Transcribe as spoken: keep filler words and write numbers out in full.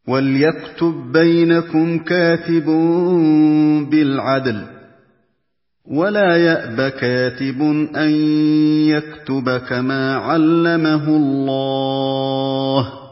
وَلْيَكْتُب بَّيْنَكُمْ كَاتِبٌ بِالْعَدْلِ ۚ وَلَا يَأْبَ كَاتِبٌ أَن يَكْتُبَ كَمَا عَلَّمَهُ اللَّهُ